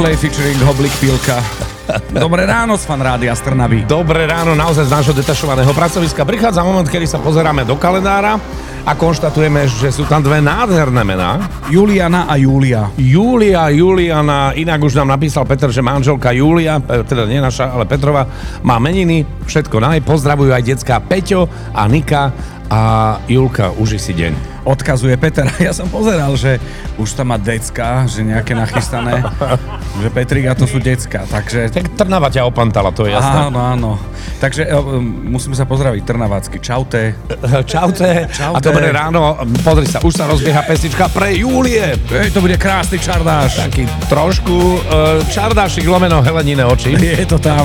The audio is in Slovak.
Coldplay featuring Hoblik Pilka. Dobré ráno z Fan Rádia z Trnavy. Dobré ráno naozaj z nášho detašovaného pracoviska. Prichádza moment, kedy sa pozeráme do kalendára a konštatujeme, že sú tam dve nádherné mená. Juliana a Júlia. Juliana, inak už nám napísal Peter, že manželka Júlia, teda nie naša, ale Petrova, má meniny, všetko pozdravujú aj decká Peťo a Nika a Julka, uži si deň. Odkazuje Peter. Ja som pozeral, že už tam má decka, že nejaké nachystané, že Petrika to sú decka, takže... Tak Trnava ťa opantala, to je jasné. Áno. Takže musíme sa pozdraviť trnavácky. Čaute. Čaute. A dobré ráno. Pozri sa, už sa rozbieha pesnička pre Júlie. To bude krásny čardáš. Taký trošku čardášik lomeno Helenine oči. Je to tam.